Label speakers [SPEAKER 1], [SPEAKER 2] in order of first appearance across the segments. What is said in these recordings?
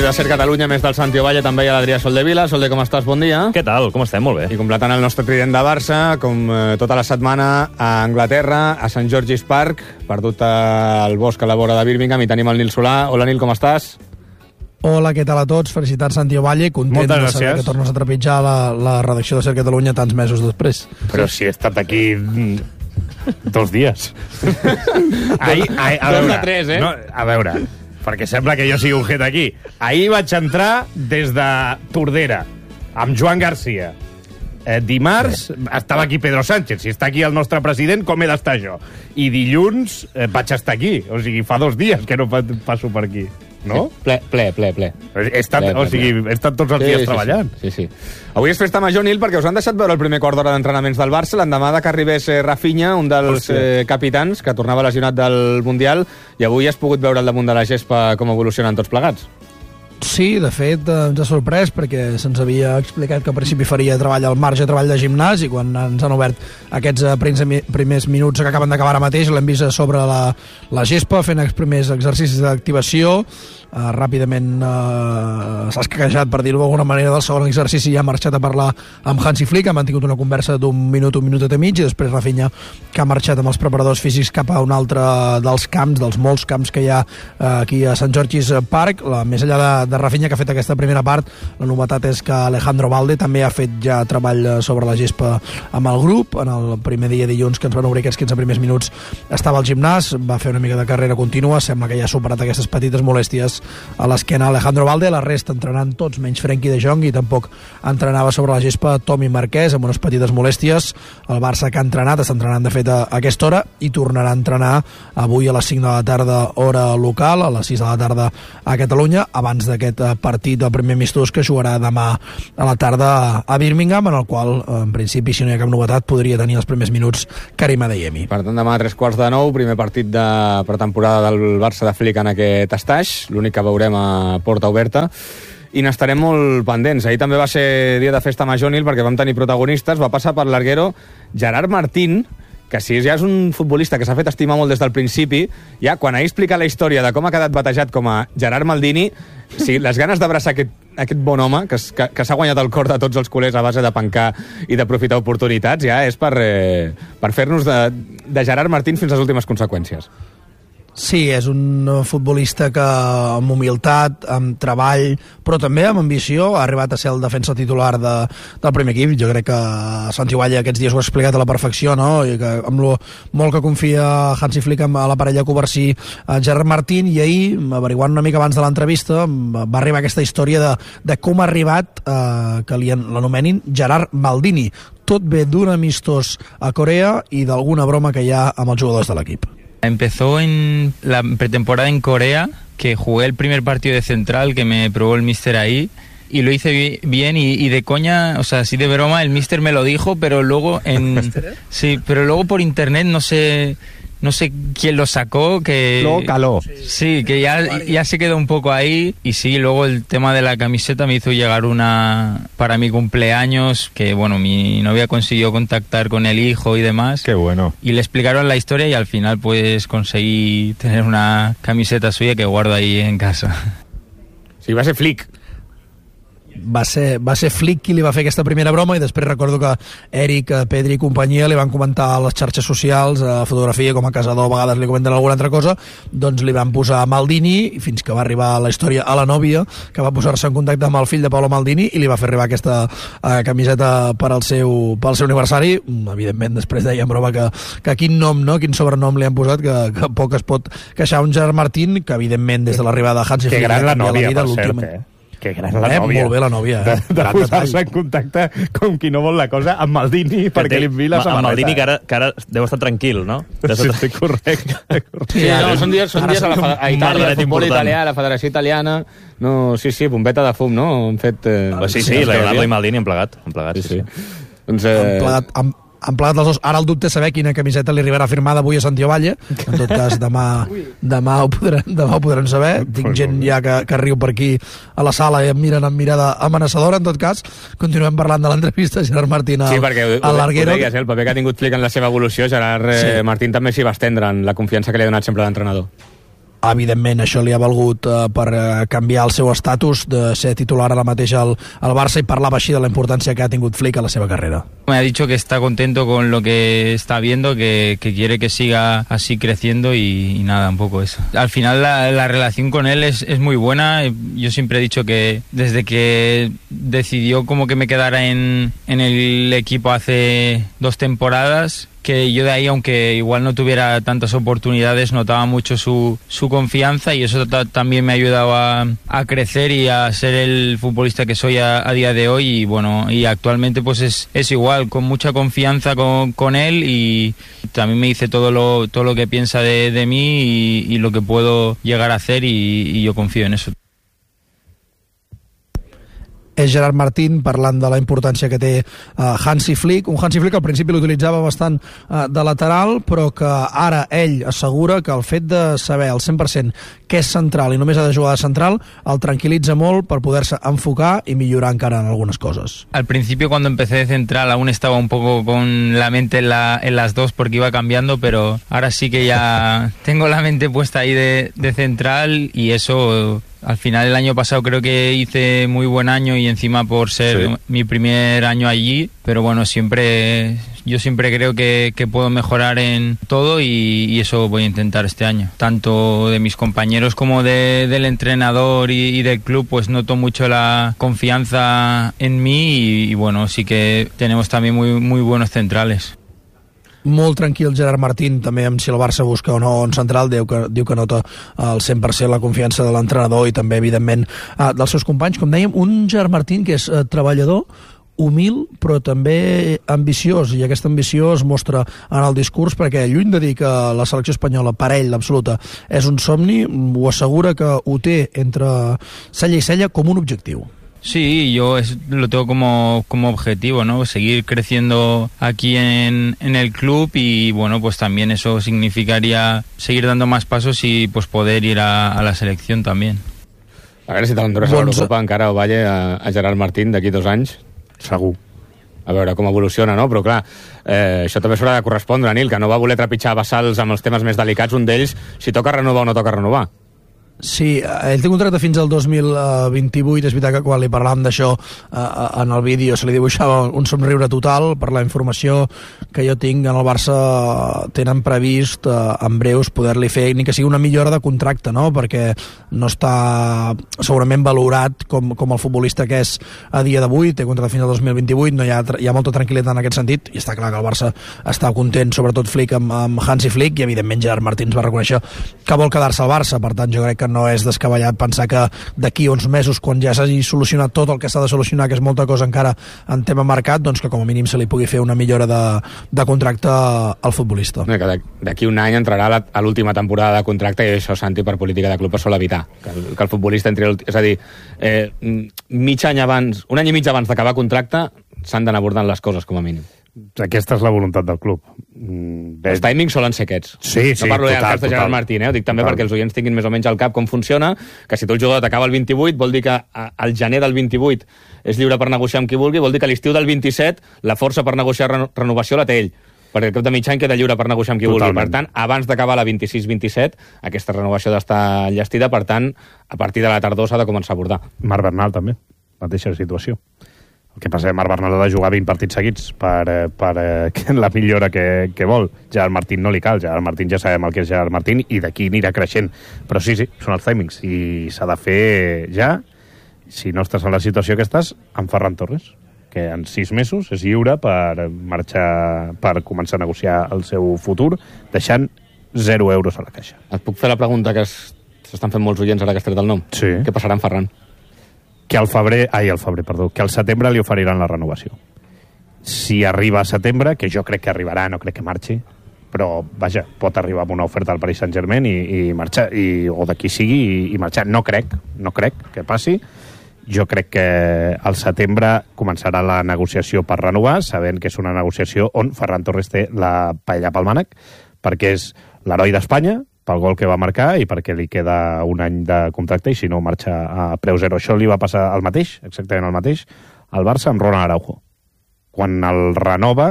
[SPEAKER 1] de Ser Catalunya, més del Santi Ovalle, també hi ha l'Adrià Soldevila. Solde, com estàs? Bon dia.
[SPEAKER 2] Què tal? Com estem? Molt bé.
[SPEAKER 1] I completant el nostre trident de Barça, com tota la setmana, a Anglaterra, a St. George's Park, perdut al bosc a la vora de Birmingham, i tenim el Nil Solà. Hola, Nil, com estàs?
[SPEAKER 3] Hola, què tal a tots? Felicitats, Santi Ovalle. Content de saber que tornes a trepitjar la redacció de Ser Catalunya tants mesos després.
[SPEAKER 2] Però si he estat aquí 2 dies.
[SPEAKER 1] A veure, 3, eh?
[SPEAKER 2] No, a veure, perquè sembla que jo sigui un jet aquí. Ahir vaig entrar des de Tordera, amb Joan Garcia. Dimarts estava aquí Pedro Sánchez. Si està aquí el nostre president, com he d'estar jo? I dilluns vaig estar aquí. O sigui, fa 2 dies que no passo per aquí. No?
[SPEAKER 1] Ple.
[SPEAKER 2] He estat tots els dies treballant.
[SPEAKER 1] Sí. Avui és festa major, Nil, perquè us han deixat veure el primer quart d'hora d'entrenaments del Barça, l'endemà de que arribés Rafinha, un dels capitans, que tornava lesionat del Mundial, i avui has pogut veure al damunt de la gespa com evolucionen tots plegats.
[SPEAKER 3] Sí, de fet, ens ha sorprès perquè se'ns havia explicat que al principi faria treball al marge, treball de gimnàs, i quan ens han obert aquests primers minuts que acaben d'acabar ara mateix, l'hem vist sobre la gespa fent els primers exercicis d'activació. Ràpidament s'ha escaquejat, per dir-ho d'alguna manera, del segon exercici i ha marxat a parlar amb Hansi Flick. Han mantingut una conversa d'un minut i mig, i després Rafinha, que ha marxat amb els preparadors físics cap a un altre dels camps, dels molts camps que hi ha aquí a St. George's Park. Més enllà de Rafinha, que ha fet aquesta primera part, la novetat és que Alejandro Balde també ha fet ja treball sobre la gespa amb el grup. En el primer dia dilluns, que ens van obrir aquests 15 primers minuts, estava al gimnàs, va fer una mica de carrera contínua, sembla que ja ha superat aquestes petites molèsties a l'esquena Alejandro Balde. La resta entrenant tots, menys Frenkie de Jong, i tampoc entrenava sobre la gespa Tomi Marquès, amb unes petites molèsties. El Barça, que ha entrenat, està entrenant de fet a aquesta hora, i tornarà a entrenar avui a les 5 de la tarda, hora local, a les 6 de la tarda a Catalunya, abans d'aquest partit del primer amistós que jugarà demà a la tarda a Birmingham, en el qual, en principi, si no hi ha cap novetat, podria tenir els primers minuts Karim Adeyemi.
[SPEAKER 1] Per tant, demà a 3:45, primer partit de pretemporada del Barça de Flick en aquest estaix, l'únic que veurem a porta oberta, i n'estarem molt pendents. Ahir també va ser dia de festa major, Nil, perquè vam tenir protagonistes. Va passar per l'arguero Gerard Martín, que si ja és un futbolista que s'ha fet estimar molt des del principi, ja quan ahir explica la història de com ha quedat batejat com a Gerard Maldini, sí, les ganes d'abraçar aquest bon home que s'ha guanyat el cor de tots els culers a base de pencar i d'aprofitar oportunitats, ja és per fer-nos de Gerard Martín fins a les últimes conseqüències.
[SPEAKER 3] Sí, és un futbolista que amb humilitat, amb treball, però també amb ambició, ha arribat a ser el defensa titular del primer equip. Jo crec que Santi Ovalle aquests dies ho ha explicat a la perfecció, no? I que amb lo molt que confia Hansi Flick a la parella Covarsí, Gerard Martín, i ahir, averiguant una mica abans de l'entrevista, va arribar aquesta història de com ha arribat que l'anomenin Gerard Maldini. Tot ve d'un amistós a Corea i d'alguna broma que hi ha amb els jugadors de l'equip.
[SPEAKER 4] Empezó en la pretemporada en Corea, que jugué el primer partido de central, que me probó el míster ahí, y lo hice bien y de coña, o sea, así de broma, el míster me lo dijo, pero luego sí, pero luego por internet no sé quién lo sacó, que
[SPEAKER 2] luego caló.
[SPEAKER 4] Sí, que ya se quedó un poco ahí. Y sí, luego el tema de la camiseta me hizo llegar una para mi cumpleaños, que bueno, mi novia consiguió contactar con el hijo y demás.
[SPEAKER 2] Qué bueno.
[SPEAKER 4] Y le explicaron la historia y al final pues conseguí tener una camiseta suya que guardo ahí en casa.
[SPEAKER 1] Sí, va ser Flick.
[SPEAKER 3] Va ser Flick qui li va fer aquesta primera broma, i després recordo que Eric, Pedri i companyia li van comentar a les xarxes socials, a fotografia, com a casador a vegades li comenten alguna altra cosa, doncs li van posar Maldini, fins que va arribar la història a la nòvia, que va posar-se en contacte amb el fill de Paolo Maldini i li va fer arribar aquesta camiseta pel seu aniversari. Evidentment, després deia en broma que quin nom, no? Quin sobrenom li han posat, que poc es pot queixar un Gerard Martín, que evidentment des de l'arribada de Hansi Flick...
[SPEAKER 2] Que gran la nòvia, per cert, Que gran la nòvia.
[SPEAKER 3] Molt bé la nòvia.
[SPEAKER 2] De posar-se en contacte com qui no vol la cosa amb Maldini perquè li enviï la samarreta.
[SPEAKER 5] Amb Maldini que ara deu estar tranquil, no?
[SPEAKER 2] Sí, correcte.
[SPEAKER 1] Sí, no, són dies a Itàlia, el futbol italià, la Federació Italiana... No, sí, bombeta de fum, no? Han fet...
[SPEAKER 5] Sí, Leonardo i Maldini han plegat.
[SPEAKER 1] Sí.
[SPEAKER 3] Doncs... Han plegat els dos. Ara el dubte és saber quina camiseta li arribarà firmada avui a Santi Ovalle. En tot cas, demà ho podran saber. Tinc gent ja que riu per aquí a la sala i em miren amb mirada amenaçadora. En tot cas, continuem parlant de l'entrevista Gerard Martín al Larguero.
[SPEAKER 1] Sí, perquè el paper que ha tingut Flick en la seva evolució, Gerard Martín també s'hi va estendre en la confiança que li ha donat sempre l'entrenador.
[SPEAKER 3] evidentment això li ha valgut per canviar el seu estatus de ser titular ara mateix al Barça, i parlava així de la importància que ha tingut Flick a la seva carrera.
[SPEAKER 4] Me ha dicho que está contento con lo que está viendo, que quiere que siga así creciendo y nada, un poco eso. Al final la relación con él es muy buena. Yo siempre he dicho que desde que decidió como que me quedara en el equipo hace 2 temporadas, que yo de ahí, aunque igual no tuviera tantas oportunidades, notaba mucho su confianza, y eso también me ha ayudado a crecer y a ser el futbolista que soy a día de hoy. Y bueno, y actualmente pues es igual, con mucha confianza con él, y también me dice todo lo que piensa de mí y lo que puedo llegar a hacer, y yo confío en eso.
[SPEAKER 3] És Gerard Martín parlant de la importància que té Hansi Flick, un Hansi Flick que al principi l'utilitzava bastant de lateral, però que ara ell assegura que el fet de saber al 100% que és central i només ha de jugar de central el tranquil·litza molt per poder-se enfocar i millorar encara en algunes coses.
[SPEAKER 4] Al principio, cuando empecé de central, aún estaba un poco con la mente en las dos, porque iba cambiando, pero ahora sí que ya tengo la mente puesta ahí de central, y eso... Al final el año pasado creo que hice muy buen año, y encima por ser mi primer año allí, pero bueno, yo siempre creo que puedo mejorar en todo, y eso voy a intentar este año. Tanto de mis compañeros como del entrenador y del club, pues noto mucho la confianza en mí, y bueno, sí que tenemos también muy buenos centrales.
[SPEAKER 3] Molt tranquil Gerard Martín, també amb si el Barça busca o no un central, diu que nota al 100% la confiança de l'entrenador i també, evidentment, dels seus companys. Com dèiem, un Gerard Martín que és treballador, humil, però també ambiciós, i aquesta ambició es mostra en el discurs, perquè lluny de dir que la selecció espanyola per ell, l'absoluta, és un somni, ho assegura que ho té entre cella i cella com un objectiu.
[SPEAKER 4] Sí, yo lo tengo como objetivo, ¿no? Seguir creciendo aquí en el club, y bueno, pues también eso significaría seguir dando más pasos y pues poder ir a la selección también.
[SPEAKER 1] A veure si te l'enduràs a l'Eurocopa encara, Ovalle, a Gerard Martín d'aquí 2 anys.
[SPEAKER 2] Segur.
[SPEAKER 1] A veure com evoluciona, no? Però clar, això també s'haurà de correspondre, Nil, que no va voler trepitjar bassals amb els temes més delicats, un d'ells, si toca renovar o no toca renovar.
[SPEAKER 3] Sí, ell té contracte fins al 2028, és veritat que quan li parlàvem d'això en el vídeo se li dibuixava un somriure total. Per la informació que jo tinc, en el Barça tenen previst en breus poder-li fer ni que sigui una millora de contracte, no? Perquè no està segurament valorat com el futbolista que és a dia d'avui, té contracte fins al 2028, no hi ha molta tranquil·litat en aquest sentit, i està clar que el Barça està content, sobretot Flick amb Hansi Flick, i evidentment Gerard Martín va reconèixer que vol quedar-se al Barça. Per tant, jo crec que no és descabellat pensar que d'aquí uns mesos, quan ja s'hagi solucionat tot el que s'ha de solucionar, que és molta cosa encara en tema mercat, doncs que com a mínim se li pugui fer una millora de contracte al futbolista.
[SPEAKER 1] Que d'aquí un any entrarà a l'última temporada de contracte, i això, Santi, per política de club es sol evitar, que el futbolista entri... És a dir, un any i mig abans d'acabar contracte s'han d'anar abordant les coses, com a mínim.
[SPEAKER 2] Aquesta és la voluntat del club.
[SPEAKER 1] Els timings solen ser aquests.
[SPEAKER 2] Sí,
[SPEAKER 1] no parlo del cas de Gerard Martín, ho dic també perquè els oients tinguin més o menys al cap com funciona, que si tu el jugador t'acaba el 28, vol dir que al gener del 28 és lliure per negociar amb qui vulgui, vol dir que a l'estiu del 27 la força per negociar renovació la té ell, perquè el cap de mig any queda lliure per negociar amb qui vulgui. Per tant, abans d'acabar la 26-27, aquesta renovació ha d'estar enllestida, per tant, a partir de la tardor s'ha de començar a abordar.
[SPEAKER 2] Marc Bernal també, mateixa situació. El que passa és que Marc Bernal ha de jugar 20 partits seguits per la millora que vol. Gerard Martín no li cal, Gerard Martín ja sabem el que és Gerard Martín, i d'aquí anirà creixent. Però sí, són els timings, i s'ha de fer ja, si no estàs en la situació que estàs, amb Ferran Torres, que en 6 mesos és lliure per marxar, per començar a negociar el seu futur, deixant 0 euros a la caixa.
[SPEAKER 1] Et puc fer la pregunta que s'estan fent molts oients ara que has tret el nom?
[SPEAKER 2] Sí.
[SPEAKER 1] Què passarà amb Ferran?
[SPEAKER 2] Que al setembre li oferiran la renovació. Si arriba a setembre, que jo crec que arribarà, no crec que marxi, però, vaja, pot arribar amb una oferta al Paris Saint-Germain i marxar, o d'aquí sigui, i marxar. No crec que passi. Jo crec que al setembre començarà la negociació per renovar, sabent que és una negociació on Ferran Torres té la paella pel mànec, perquè és l'heroi d'Espanya, pel gol que va marcar, i perquè li queda un any de contracte, i si no marxa a preu zero. Això li va passar exactament el mateix, al Barça amb Ronald Araujo. Quan el renova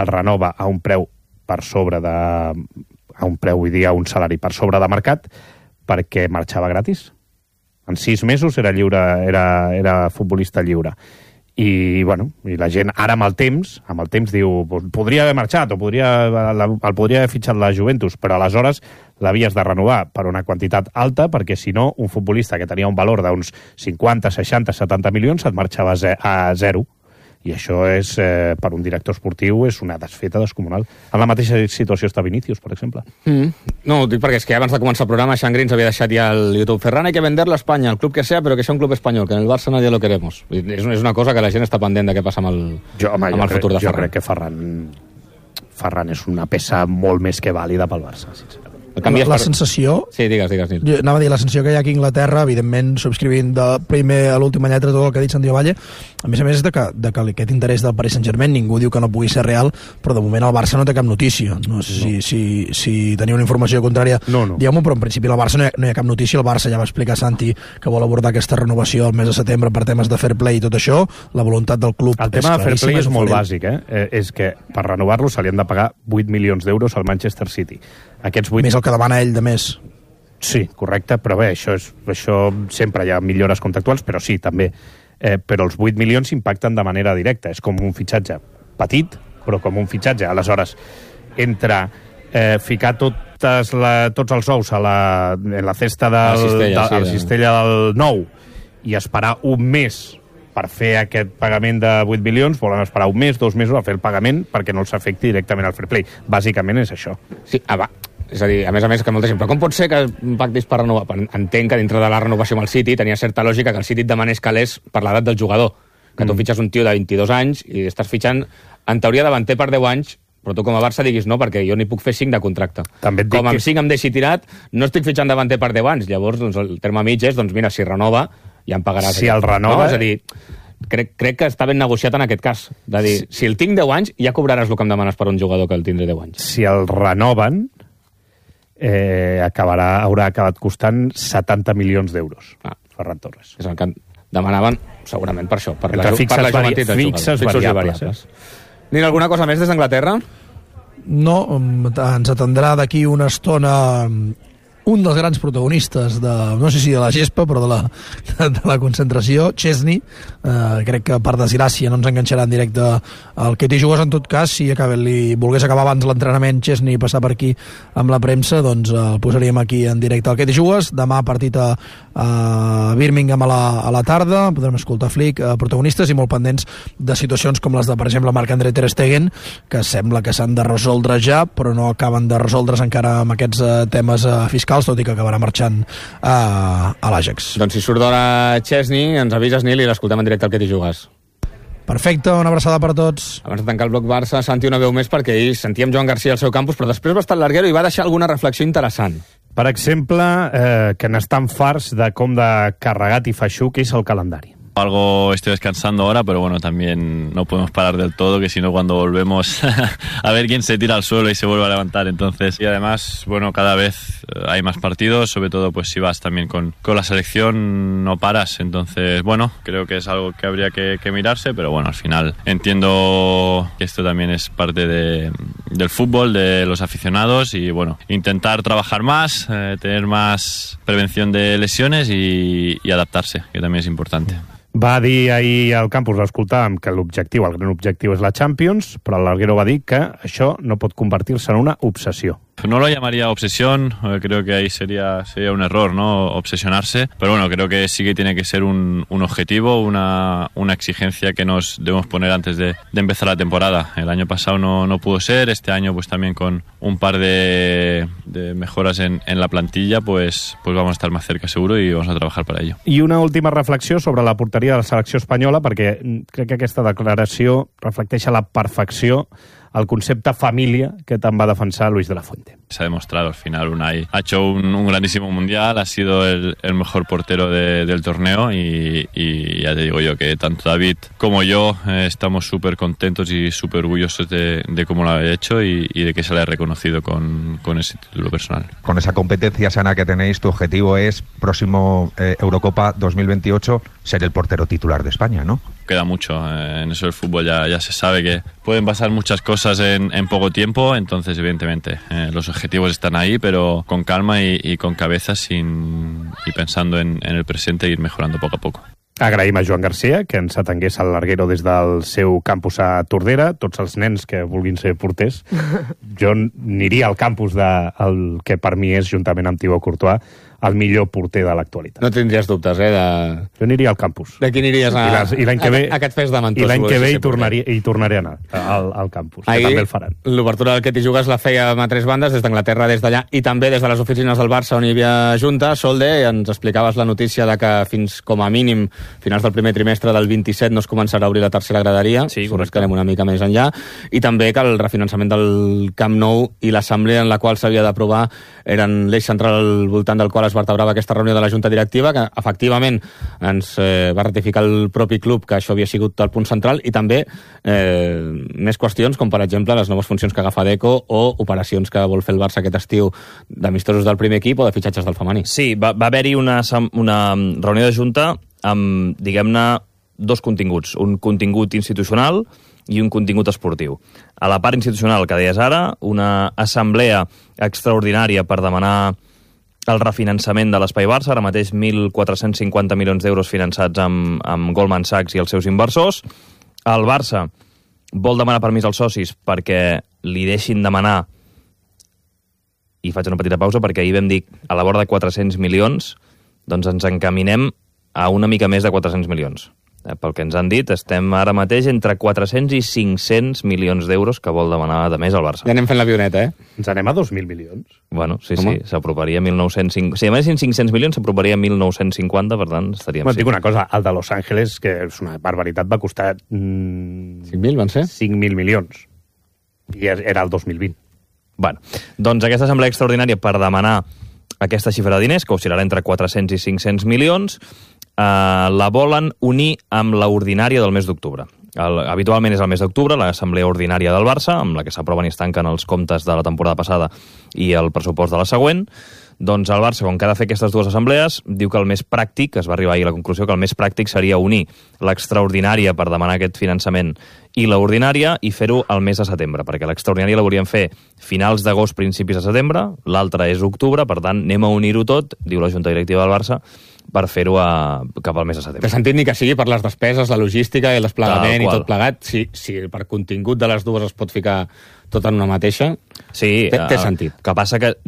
[SPEAKER 2] a un preu per sobre de... a un preu, vull dir, a un salari per sobre de mercat, perquè marxava gratis. En 6 mesos era lliure, era futbolista lliure. I, bueno, i la gent ara amb el temps diu, podria haver marxat o el podria haver fitxat la Juventus, però aleshores l'havies de renovar per una quantitat alta, perquè si no, un futbolista que tenia un valor d'uns 50, 60, 70 milions et marxava a zero. I això és, per un director esportiu, és una desfeta descomunal. En la mateixa situació està Vinícius, per exemple.
[SPEAKER 1] No, ho dic perquè és que abans de començar el programa Xangri ens havia deixat ja el YouTube. Ferran, hay que venderlo a España, el club que sea, pero que sea un club español, que en el Barça nadie lo queremos. És una cosa que la gent està pendent de què passa amb el futur de Ferran.
[SPEAKER 2] Jo crec que Ferran és una peça molt més que vàlida pel Barça, sincerament.
[SPEAKER 3] La sensació...
[SPEAKER 1] Sí, digues, Nil.
[SPEAKER 3] Jo anava a dir, la sensació que hi ha aquí a Inglaterra, evidentment, subscrivint de primer a l'última lletra tot el que ha dit Santiago Valle, a més és de que aquest interès del Paris Saint-Germain ningú diu que no pugui ser real, però de moment el Barça no té cap notícia. No sé si teniu una informació contrària, digueu-m'ho, però en principi el Barça no hi ha cap notícia. El Barça ja va explicar a Santi que vol abordar aquesta renovació al mes de setembre per temes de fair play i tot això. La voluntat del club
[SPEAKER 2] el tema de fair play és molt bàsic, és que per renovar-lo se li han de pagar 8 milions d'euros al Manchester City.
[SPEAKER 3] Més el que demana ell de més.
[SPEAKER 2] Sí, correcte, però bé, això sempre hi ha millores contractuals, però sí, també. Però els 8 milions impacten de manera directa. És com un fitxatge petit, però com un fitxatge. Aleshores, entre ficar tots els ous en la cesta a la cistella del nou i esperar un mes per fer aquest pagament de 8 milions, volen esperar un mes, 2 mesos a fer el pagament perquè no els afecti directament al fair play. Bàsicament és això.
[SPEAKER 1] Sí, és a dir, a més que molta gent, però com pot ser que pactis per renovar? Entenc que dintre de la renovació amb el City tenia certa lògica que el City et demanés calés per l'edat del jugador, que tu fitxes un tio de 22 anys i estàs fitxant, en teoria, davanter per 10 anys, però tu com a Barça diguis no, perquè jo n'hi puc fer 5 de contracte. Com amb 5 em deixi tirat, no estic fitxant davanter per 10 anys. Llavors, el terme mig és, doncs mira, si renova, ja em pagaràs.
[SPEAKER 2] Si el renova...
[SPEAKER 1] No? És a dir, crec que està ben negociat en aquest cas. De dir, si el tinc 10 anys, ja cobraràs el que em demanes per un jugador que el tindré 10 anys.
[SPEAKER 2] Si el renoven, haurà acabat costant 70 milions d'euros. Ferran Torres.
[SPEAKER 1] És el que demanaven, segurament, per això. Per la
[SPEAKER 2] fixes variables.
[SPEAKER 1] Nil, alguna cosa més des d'Anglaterra?
[SPEAKER 3] No, ens atendrà d'aquí una estona un dels grans protagonistes no sé si de la gespa, però de la concentració, Chesney. Crec que per desgràcia no ens enganxarà en directe el que t'hi jugues. En tot cas, si li volgués acabar abans l'entrenament Chesney i passar per aquí amb la premsa, doncs el posaríem aquí en directe al que t'hi jugues. Demà partit a Birmingham a la tarda, podrem escoltar Flick, protagonistes, i molt pendents de situacions com les de, per exemple, Marc-André Ter Stegen, que sembla que s'han de resoldre ja, però no acaben de resoldre's encara amb aquests temes fiscals, tot i que acabarà marxant a l'Ajax.
[SPEAKER 1] Doncs si surt d'hora Chesney, ens avises, Nil, i l'escoltem en directe al que t'hi jugues.
[SPEAKER 3] Perfecte, una abraçada per tots.
[SPEAKER 1] Abans de tancar el bloc Barça, Santi, una veu més, perquè ahir sentíem Joan Garcia al seu campus, però després va estar al larguero i va deixar alguna reflexió interessant.
[SPEAKER 2] Per exemple, que n'estan farts de com de carregat i feixuc és el calendari.
[SPEAKER 5] Algo estoy descansando ahora, pero bueno, también no podemos parar del todo, que si no cuando volvemos a ver quién se tira al suelo y se vuelve a levantar. Entonces, y además, bueno, cada vez hay más partidos, sobre todo pues si vas también con la selección no paras. Entonces, bueno, creo que es algo que habría que mirarse, pero bueno, al final entiendo que esto también es parte del fútbol, de los aficionados, y bueno, intentar trabajar más, tener más prevención de lesiones y adaptarse, que también es importante.
[SPEAKER 2] Va dir ahir al campus, l'escoltàvem, que el gran objectiu és la Champions, però el Larguero va dir que això no pot convertir-se en una obsessió.
[SPEAKER 5] No lo llamaría obsesión, creo que ahí sería un error, ¿no? Obsesionarse, pero bueno, creo que sí que tiene que ser un objetivo, una exigencia que nos debemos poner antes de empezar la temporada. El año pasado no pudo ser, este año pues también con un par de mejoras en la plantilla, pues vamos a estar más cerca seguro y vamos a trabajar para ello.
[SPEAKER 2] I una última reflexió sobre la porteria de la selecció espanyola, perquè crec que aquesta declaració reflecteix a la perfecció el concepte família que tant va defensar Luis de la Fuente.
[SPEAKER 5] Se ha demostrado al final, Unai ha hecho un grandísimo mundial, ha sido el mejor portero del torneo y ya te digo yo que tanto David como yo estamos súper contentos y súper orgullosos de cómo lo ha hecho y de que se le ha reconocido con ese título personal.
[SPEAKER 6] Con esa competencia sana que tenéis, tu objetivo es, próximo Eurocopa 2028, ser el portero titular de España, ¿no?
[SPEAKER 5] Queda mucho, en eso del fútbol ya se sabe que pueden pasar muchas cosas en poco tiempo, entonces evidentemente los objetivos objetivos están ahí, pero con calma y con cabeza y pensando en el presente e ir mejorando poco a poco.
[SPEAKER 2] Agraïm a Joan Garcia, que ens atengués al larguero des del seu campus a Tordera. Tots els nens que vulguin ser porters. Jo aniria al campus del que per mi és, juntament amb Thibaut Courtois, el millor porter de l'actualitat.
[SPEAKER 1] No tindries dubtes,
[SPEAKER 2] Jo aniria al campus.
[SPEAKER 1] De qui aniries
[SPEAKER 2] I l'any que ve,
[SPEAKER 1] aquest fes de Mentós?
[SPEAKER 2] I l'any que ve hi tornaré a anar al campus, que també el faran.
[SPEAKER 1] L'obertura del que t'hi jugues la fèiem a 3 bandes, des d'Anglaterra, des d'allà, i també des de les oficines del Barça, on hi havia junta. Solde, ens explicaves la notícia de que fins com a mínim, finals del primer trimestre del 27, no es començarà a obrir la tercera graderia.
[SPEAKER 7] Sí,
[SPEAKER 1] correcte. Que anem una mica més enllà. I també que el refinançament del Camp Nou i l'assemblea en la qual s'havia d'aprovar eren l'eix central al voltant del qual es vertebrava aquesta reunió de la Junta Directiva, que efectivament ens va ratificar el propi club que això havia sigut el punt central, i també més qüestions, com per exemple les noves funcions que agafa Deco o operacions que vol fer el Barça aquest estiu d'amistosos del primer equip o de fitxatges del femení.
[SPEAKER 7] Sí, va haver-hi una reunió de Junta amb, diguem-ne, 2 continguts. Un contingut institucional i un contingut esportiu. A la part institucional, que deies ara, una assemblea extraordinària per demanar el refinançament de l'Espai Barça, ara mateix 1.450 milions d'euros finançats amb Goldman Sachs i els seus inversors. El Barça vol demanar permís als socis perquè li deixin demanar, i faig una petita pausa perquè ahir vam dir a la vora de 400 milions, doncs ens encaminem a una mica més de 400 milions. Pel que ens han dit, estem ara mateix entre 400 i 500 milions d'euros que vol demanar de més al Barça.
[SPEAKER 1] Ja anem fent l'avioneta,
[SPEAKER 2] Ens anem a 2.000 milions.
[SPEAKER 7] Bueno, sí, s'aproparia a 1.950. Si demanessin 500 milions, s'aproparia a 1.950, per tant, estaríem...
[SPEAKER 2] Dic una cosa, el de Los Angeles, que és una barbaritat, va costar...
[SPEAKER 1] 5.000 van ser?
[SPEAKER 2] 5.000 milions. I era el 2020.
[SPEAKER 7] Bueno, doncs aquesta assemblea extraordinària per demanar aquesta xifra de diners, que oscil·larà entre 400 i 500 milions, la volen unir amb l'ordinària del mes d'octubre. Habitualment és el mes d'octubre, l'assemblea ordinària del Barça, amb la que s'aproven i es tanquen els comptes de la temporada passada i el pressupost de la següent. Doncs el Barça, com que ha de fer aquestes 2 assemblees, diu que el més pràctic, es va arribar ahir a la conclusió, que el més pràctic seria unir l'extraordinària per demanar aquest finançament i l'ordinària i fer-ho al mes de setembre, perquè l'extraordinària la volíem fer finals d'agost, principis de setembre, l'altra és octubre, per tant, anem a unir-ho tot, diu la Junta Directiva del Barça, per fer-ho cap al mes de setembre.
[SPEAKER 1] Té sentit ni que sigui per les despeses, la logística i el desplegament i tot plegat. Si per contingut de les 2 es pot ficar tot en una mateixa,
[SPEAKER 7] sí,
[SPEAKER 1] té sentit.
[SPEAKER 7] Que passa que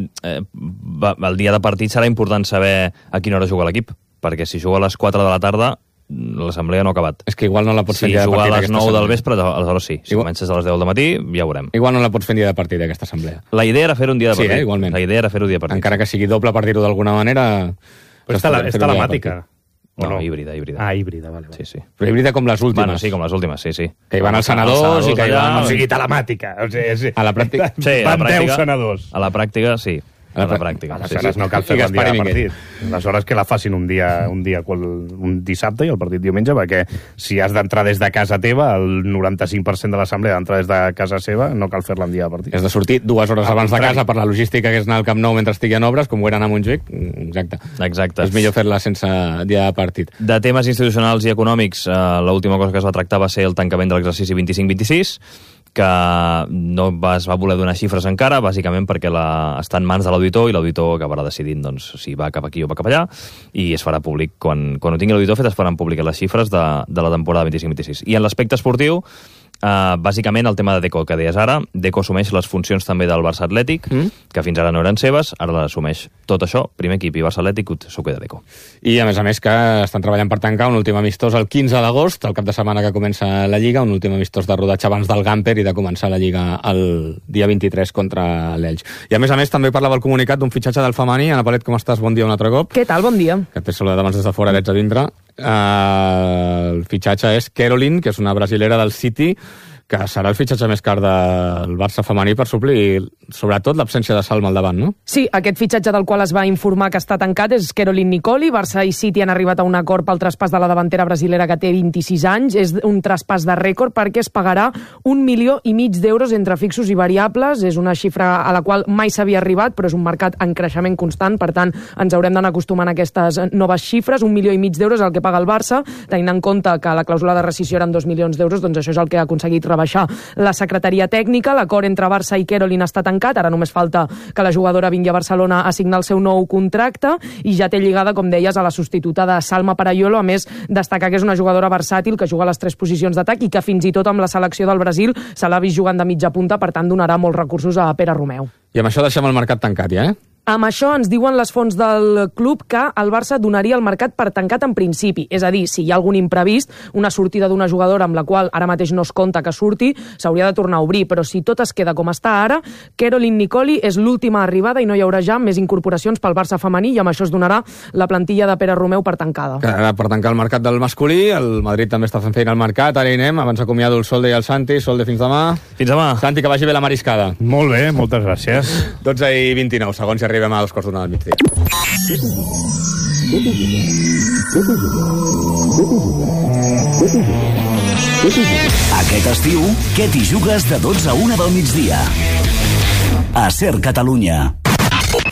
[SPEAKER 7] el dia de partit serà important saber a quina hora juga l'equip, perquè si juga a les 4 de la tarda l'assemblea no ha acabat.
[SPEAKER 1] És que igual no la pots fer
[SPEAKER 7] dia de partit. Si juga a les 9 del vespre, aleshores sí. Si comences a les 10 del matí, ja ho veurem.
[SPEAKER 1] Igual no la pots fer en dia de partit, aquesta assemblea.
[SPEAKER 7] La idea era fer un dia de partit.
[SPEAKER 1] Sí, igualment.
[SPEAKER 7] La idea era fer un dia de partit.
[SPEAKER 1] Encara que sigui doble, per dir-ho d'alguna manera...
[SPEAKER 2] Però és telemàtica.
[SPEAKER 7] No, híbrida.
[SPEAKER 2] Híbrida, vale.
[SPEAKER 7] Sí.
[SPEAKER 1] Però híbrida com les últimes.
[SPEAKER 7] Bueno, sí, com les últimes, sí.
[SPEAKER 1] Que hi van els senadors i que hi van...
[SPEAKER 2] O sigui, telemàtica.
[SPEAKER 1] A la pràctica...
[SPEAKER 7] Sí, a la pràctica.
[SPEAKER 2] 10 senadors.
[SPEAKER 7] A la pràctica, sí. A la pràctica.
[SPEAKER 2] Aleshores no cal fer un dia de partit. Aleshores que la facin un dissabte i el partit diumenge, perquè si has d'entrar des de casa teva, el 95% de l'assemblea d'entrar des de casa seva, no cal fer-la en dia de partit.
[SPEAKER 1] Has de sortir 2 hores abans de casa per la logística que és anar al Camp Nou mentre estigui en obres, com ho era anar a Montjuïc. Exacte. És millor fer-la sense dia de partit.
[SPEAKER 7] De temes institucionals i econòmics, l'última cosa que es va tractar va ser el tancament de l'exercici 25-26, que no es va voler donar xifres encara, bàsicament perquè està en mans de l'auditor i l'auditor acabarà decidint si va cap aquí o va cap allà, i es farà públic. Quan ho tingui l'auditor fet es faran públiques les xifres de la temporada 25-26. I en l'aspecte esportiu, bàsicament el tema de Deco que deies ara. Deco assumeix les funcions també del Barça Atlètic, que fins ara no eren seves, ara l'assumeix tot això, primer equip i Barça Atlètic, s'ho queda Deco.
[SPEAKER 1] I a més que estan treballant per tancar un últim amistós el 15 d'agost, el cap de setmana que comença la Lliga, un últim amistós de rodatge abans del Gamper i de començar la Lliga el dia 23 contra l'Elx. I a més també parlava el comunicat d'un fitxatge del femení. Ana Palet, com estàs? Bon dia un altre cop.
[SPEAKER 8] Què tal? Bon dia.
[SPEAKER 1] Que et veig saludar abans des de fora, ets a dintre. El fitxatge és Caroline, que és una brasilera del City, que serà el fitxatge més car del Barça femení per suplir, sobretot, l'absència de Salma al davant, no?
[SPEAKER 8] Sí, aquest fitxatge del qual es va informar que està tancat és Caroline Nicoli. Barça i City han arribat a un acord pel traspàs de la davantera brasilera que té 26 anys. És un traspàs de rècord perquè es pagarà 1,5 milions d'euros entre fixos i variables. És una xifra a la qual mai s'havia arribat, però és un mercat en creixement constant, per tant, ens haurem d'anar acostumant a aquestes noves xifres. 1,5 milions d'euros el que paga el Barça, tenint en compte que la clàusula de rescissió eren 2 milions d'euros, doncs això és el que ha aconseguit rebaixar la secretaria tècnica. L'acord entre Barça i Caroline està tancat, ara només falta que la jugadora vingui a Barcelona a signar el seu nou contracte i ja té lligada, com deies, a la substituta de Salma Paraiolo. A més, destacar que és una jugadora versàtil que juga a les 3 posicions d'atac i que fins i tot amb la selecció del Brasil se l'ha vist jugant de mitja punta, per tant donarà molts recursos a Pere Romeu.
[SPEAKER 1] I amb això deixem el mercat tancat ja, eh?
[SPEAKER 8] Amb això ens diuen les fonts del club que el Barça donaria el mercat per tancat en principi. És a dir, si hi ha algun imprevist, una sortida d'una jugadora amb la qual ara mateix no es compta que surti, s'hauria de tornar a obrir. Però si tot es queda com està ara, Caroline Nicoli és l'última arribada i no hi haurà ja més incorporacions pel Barça femení i amb això es donarà la plantilla de Pere Romeu per tancada.
[SPEAKER 1] Ara per tancar el mercat del masculí, el Madrid també està fent feina al mercat, ara hi anem, abans acomiado el Solde i el Santi. Solde, fins demà.
[SPEAKER 7] Fins demà.
[SPEAKER 1] Santi, que vagi bé la mariscada.
[SPEAKER 2] Molt bé, moltes gràcies.
[SPEAKER 1] 12:29, segons si arribem a 2:15 del migdia.
[SPEAKER 9] Aquest estiu, què t'hi jugues de 12 a 1 del migdia? A Ser Catalunya.